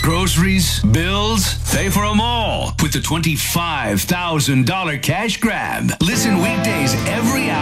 groceries, bills, pay for them all with the $25,000 cash grab. Listen weekdays every